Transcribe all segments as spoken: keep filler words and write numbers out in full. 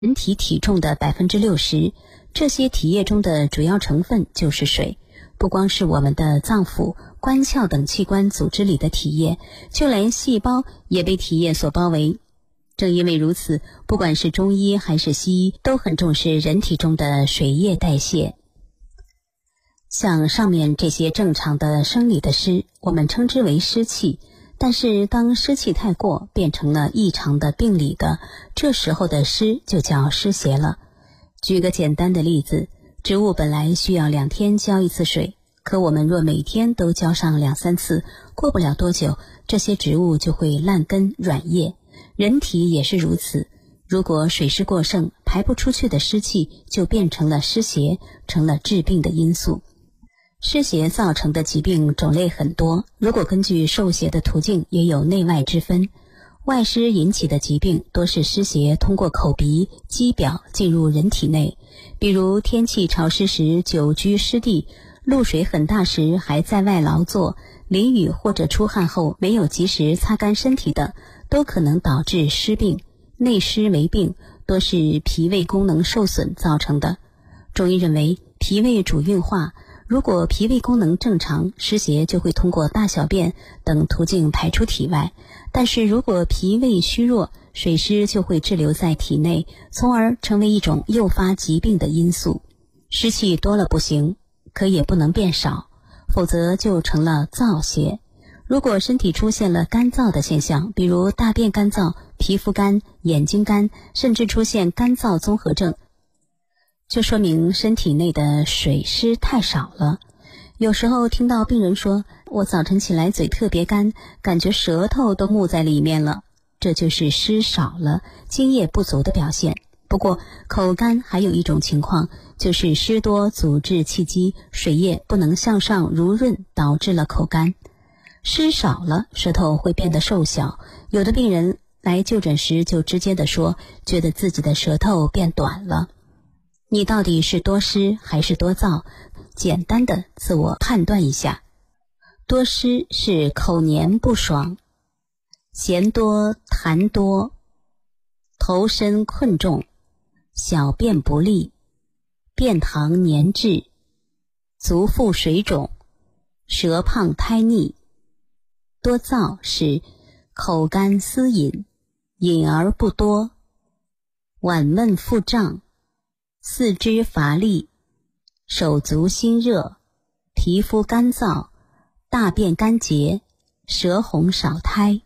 人体体重的 百分之六十， 这些体液中的主要成分就是水。不光是我们的脏腑、关窍等器官组织里的体液，就连细胞也被体液所包围。正因为如此，不管是中医还是西医，都很重视人体中的水液代谢。像上面这些正常的生理的湿，我们称之为湿气，但是当湿气太过，变成了异常的病理的，这时候的湿就叫湿邪了。举个简单的例子，植物本来需要两天浇一次水，可我们若每天都浇上两三次，过不了多久，这些植物就会烂根软叶。人体也是如此，如果水湿过盛，排不出去的湿气就变成了湿邪，成了致病的因素。湿邪造成的疾病种类很多，如果根据受邪的途径，也有内外之分。外湿引起的疾病多是湿邪通过口鼻、肌表进入人体内，比如天气潮湿时久居湿地，露水很大时还在外劳作，淋雨或者出汗后没有及时擦干身体的，都可能导致湿病。内湿为病，多是脾胃功能受损造成的。中医认为，脾胃主运化，如果脾胃功能正常，湿邪就会通过大小便等途径排出体外，但是如果脾胃虚弱，水湿就会滞留在体内，从而成为一种诱发疾病的因素。湿气多了不行，可也不能变少，否则就成了燥邪。如果身体出现了干燥的现象，比如大便干燥、皮肤干、眼睛干，甚至出现干燥综合症，就说明身体内的水湿太少了。有时候听到病人说，我早晨起来嘴特别干，感觉舌头都木在里面了，这就是湿少了、津液不足的表现。不过口干还有一种情况，就是湿多阻滞气机，水液不能向上濡润，导致了口干。湿少了，舌头会变得瘦小，有的病人来就诊时就直接的说，觉得自己的舌头变短了。你到底是多湿还是多燥？简单的自我判断一下。多湿是口黏不爽，涎多痰多，头身困重，小便不利，便溏黏滞，足腹水肿，舌胖苔腻。多燥是口干思饮，饮而不多，脘闷腹胀，四肢乏力，手足心热，皮肤干燥，大便干结，舌红少苔。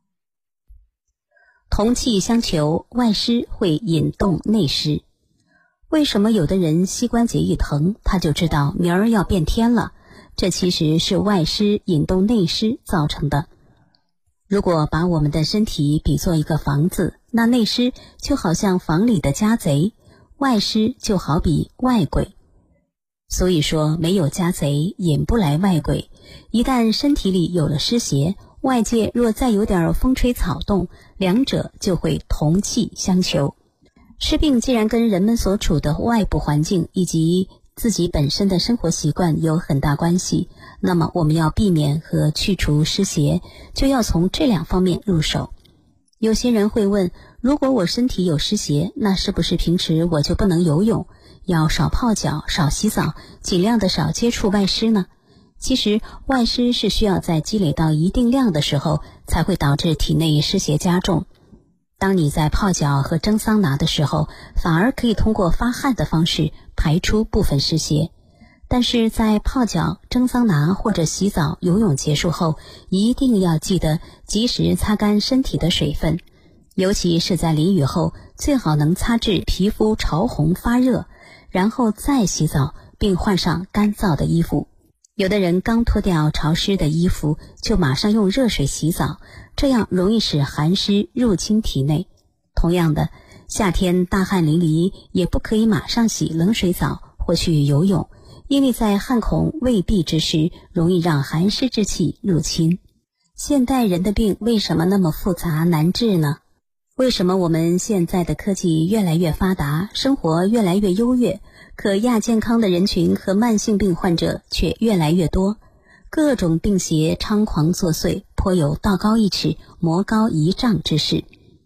同气相求，外湿会引动内湿。为什么有的人膝关节一疼，他就知道明儿要变天了？这其实是外湿引动内湿造成的。如果把我们的身体比作一个房子，那内湿就好像房里的家贼，外湿就好比外鬼。所以说，没有家贼引不来外鬼。一旦身体里有了湿邪，外界若再有点风吹草动，两者就会同气相求。湿病既然跟人们所处的外部环境以及自己本身的生活习惯有很大关系，那么我们要避免和去除湿邪，就要从这两方面入手。有些人会问，如果我身体有湿邪，那是不是平时我就不能游泳，要少泡脚、少洗澡，尽量的少接触外湿呢？其实外湿是需要在积累到一定量的时候，才会导致体内湿邪加重。当你在泡脚和蒸桑拿的时候，反而可以通过发汗的方式排出部分湿邪。但是在泡脚、蒸桑拿或者洗澡、游泳结束后，一定要记得及时擦干身体的水分，尤其是在淋雨后，最好能擦至皮肤潮红发热，然后再洗澡，并换上干燥的衣服。有的人刚脱掉潮湿的衣服，就马上用热水洗澡，这样容易使寒湿入侵体内。同样的，夏天大汗淋漓，也不可以马上洗冷水澡或去游泳，因为在汗孔未闭之时，容易让寒湿之气入侵。现代人的病为什么那么复杂难治呢？为什么我们现在的科技越来越发达，生活越来越优越，可亚健康的人群和慢性病患者却越来越多？各种病邪猖狂作祟，颇有道高一尺魔高一丈之势。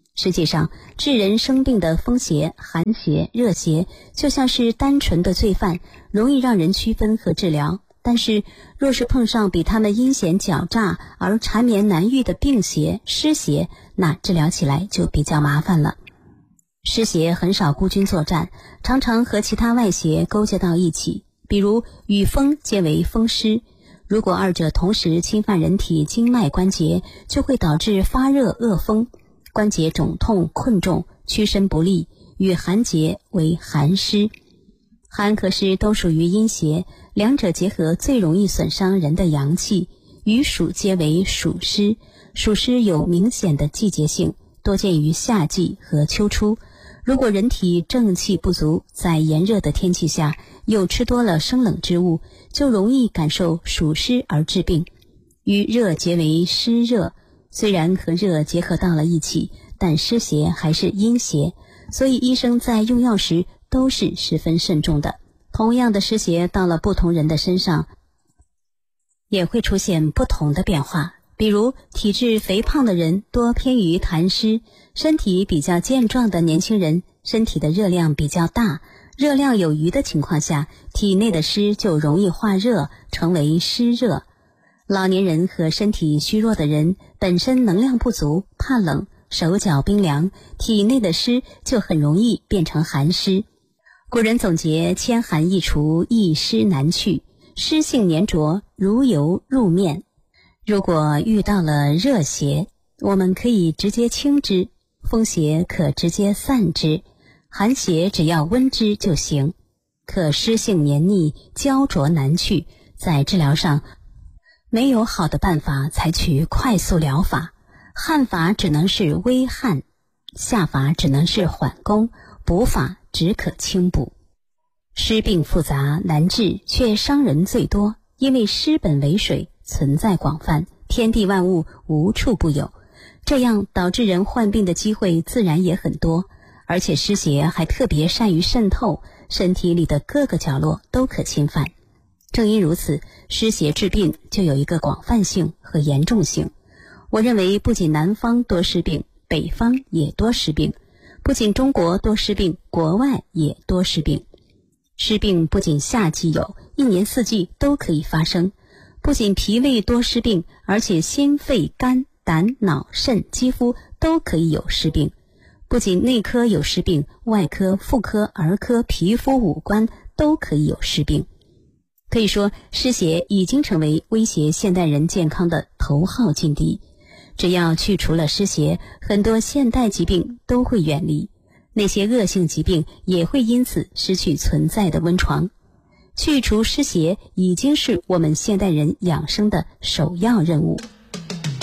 实际上，致人生病的风邪、寒邪、热邪，就像是单纯的罪犯，容易让人区分和治疗。但是，若是碰上比他们阴险狡诈而缠绵难愈的病邪、湿邪，那治疗起来就比较麻烦了。湿邪很少孤军作战，常常和其他外邪勾结到一起，比如与风皆为风湿。如果二者同时侵犯人体经脉关节，就会导致发热恶风，关节肿痛困重，屈伸不利，与寒结为寒湿。寒和湿都属于阴邪，两者结合最容易损伤人的阳气，与暑皆为暑湿。暑湿有明显的季节性，多见于夏季和秋初。如果人体正气不足，在炎热的天气下又吃多了生冷之物，就容易感受暑湿而致病。与热结为湿热，虽然和热结合到了一起，但湿邪还是阴邪，所以医生在用药时都是十分慎重的。同样的湿邪到了不同人的身上，也会出现不同的变化。比如体质肥胖的人多偏于痰湿，身体比较健壮的年轻人身体的热量比较大，热量有余的情况下，体内的湿就容易化热，成为湿热。老年人和身体虚弱的人本身能量不足，怕冷，手脚冰凉，体内的湿就很容易变成寒湿。古人总结千寒易除，一湿难去，湿性粘着，如油入面。如果遇到了热邪，我们可以直接清之，风邪可直接散之，寒邪只要温之就行。可湿性黏腻，焦灼难去，在治疗上没有好的办法采取快速疗法，汗法只能是微汗，下法只能是缓攻，补法只可轻补。湿病复杂难治，却伤人最多，因为湿本为水，存在广泛，天地万物无处不有，这样导致人患病的机会自然也很多。而且湿邪还特别善于渗透，身体里的各个角落都可侵犯。正因如此，湿邪治病就有一个广泛性和严重性。我认为不仅南方多湿病，北方也多湿病，不仅中国多湿病，国外也多湿病。湿病不仅夏季有，一年四季都可以发生。不仅脾胃多湿病，而且心肺肝胆脑肾肌肤都可以有湿病。不仅内科有湿病，外科妇科儿科皮肤五官都可以有湿病。可以说，湿邪已经成为威胁现代人健康的头号劲敌。只要去除了湿邪，很多现代疾病都会远离，那些恶性疾病也会因此失去存在的温床。去除湿邪已经是我们现代人养生的首要任务。